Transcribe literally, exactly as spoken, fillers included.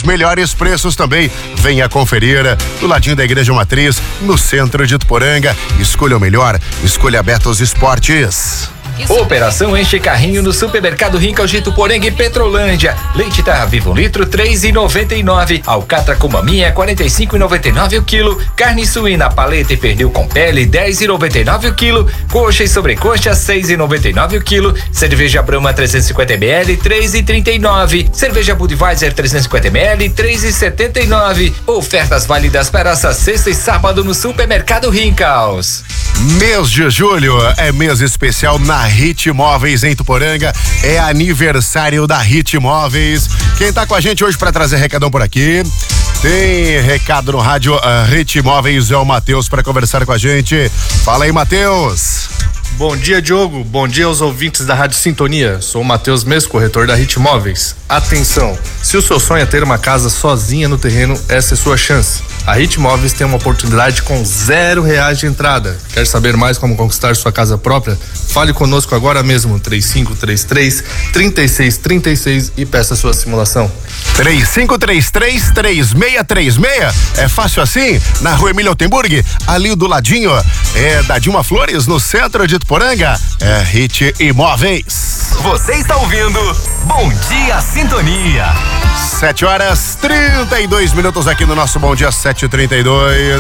os melhores preços também. Venha conferir do ladinho da Igreja Matriz, no centro de Ituporanga. Escolha o melhor, escolha Betos Esportes. Operação Enche Carrinho no Supermercado Rincal de Ituporanga e Petrolândia. Leite Terra Viva um litro, três e noventa e nove. Alcatra com maminha, quarenta e cinco e noventa e nove o quilo. Carne suína, paleta e pernil com pele, dez e noventa e nove o quilo. Coxa e sobrecoxa, seis e noventa e nove o quilo. Cerveja Brahma trezentos e cinquenta mililitros, três e trinta e nove. Cerveja Budweiser trezentos e cinquenta mililitros, três e setenta e nove. Ofertas válidas para essa sexta e sábado no Supermercado Rincals. Mês de julho é mês especial na Hit Móveis em Ituporanga, é aniversário da Hit Móveis. Quem tá com a gente hoje para trazer recadão por aqui? Tem recado no rádio uh, Hit Móveis, é o Matheus para conversar com a gente. Fala aí, Matheus. Bom dia, Diogo. Bom dia aos ouvintes da Rádio Sintonia. Sou o Matheus Mesco, corretor da Hit Móveis. Atenção, se o seu sonho é ter uma casa sozinha no terreno, essa é sua chance. A Hit Móveis tem uma oportunidade com zero reais de entrada. Quer saber mais como conquistar sua casa própria? Fale conosco agora mesmo, três cinco três três, três seis três seis e peça sua simulação. três cinco três três, três seis três seis, é fácil assim? Na rua Emília Altenburg, ali do ladinho, é da Dilma Flores, no centro de Ituporanga, é Hit Imóveis. Você está ouvindo Bom Dia Sintonia. sete horas trinta e dois minutos aqui no nosso Bom Dia sete e trinta e dois.